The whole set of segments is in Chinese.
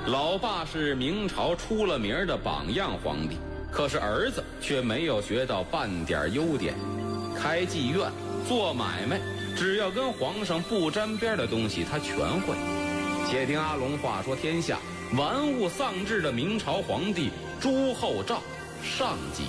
老爸是明朝出了名的榜样皇帝，可是儿子却没有学到半点优点。开妓院、做买卖，只要跟皇上不沾边的东西他全会。且听阿龙话说天下，玩物丧志的明朝皇帝朱厚照上集。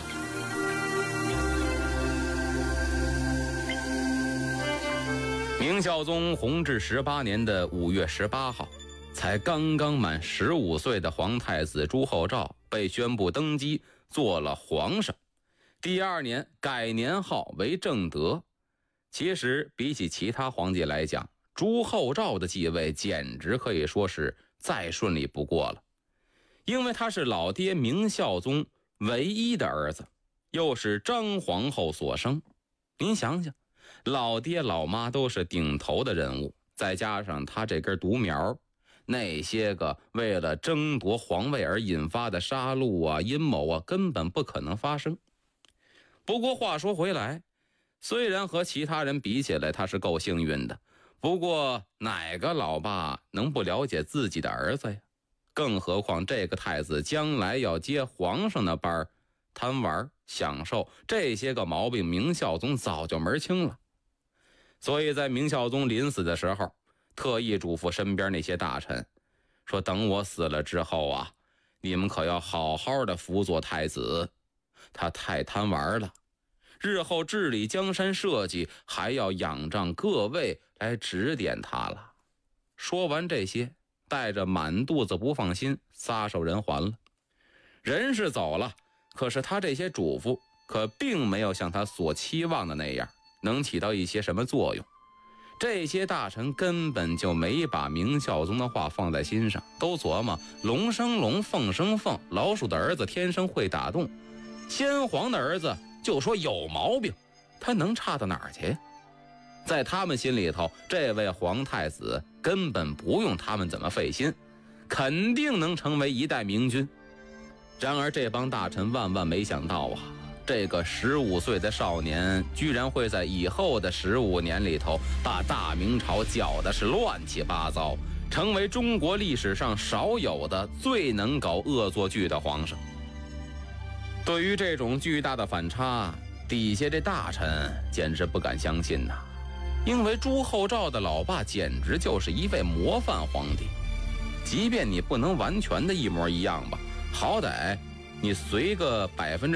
明孝宗弘治18年的5月18号，才刚刚满15岁的皇太子朱厚照被宣布登基做了皇上。第2年改年号为正德。其实比起其他皇帝来讲，朱厚照的继位简直可以说是再顺利不过了。因为他是老爹明孝宗唯一的儿子，又是张皇后所生。您想想，老爹老妈都是顶头的人物，再加上他这根独苗，那些个为了争夺皇位而引发的杀戮啊、阴谋啊，根本不可能发生。不过话说回来，虽然和其他人比起来他是够幸运的，不过哪个老爸能不了解自己的儿子呀？更何况这个太子将来要接皇上的班，贪玩享受这些个毛病，明孝宗早就门清了。所以在明孝宗临死的时候，特意嘱咐身边那些大臣说，等我死了之后啊，你们可要好好的辅佐太子，他太贪玩了，日后治理江山社稷还要仰仗各位来指点他了。说完这些，带着满肚子不放心撒手人寰了。人是走了，可是他这些嘱咐可并没有像他所期望的那样能起到一些什么作用。这些大臣根本就没把明孝宗的话放在心上，都琢磨龙生龙，凤生凤，老鼠的儿子天生会打洞，先皇的儿子就说有毛病，他能差到哪儿去？在他们心里头，这位皇太子根本不用他们怎么费心，肯定能成为一代明君。然而这帮大臣万万没想到啊，这个15岁的少年居然会在以后的15年里头把大明朝搅得是乱七八糟，成为中国历史上少有的最能搞恶作剧的皇上。对于这种巨大的反差，底下这大臣简直不敢相信呐，因为朱厚照的老爸简直就是一位模范皇帝。即便你不能完全的一模一样吧，好歹你随个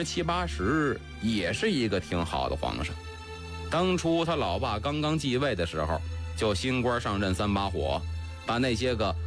70%、80%也是一个挺好的皇上。当初他老爸刚刚继位的时候，就新官上任3把火，把那些个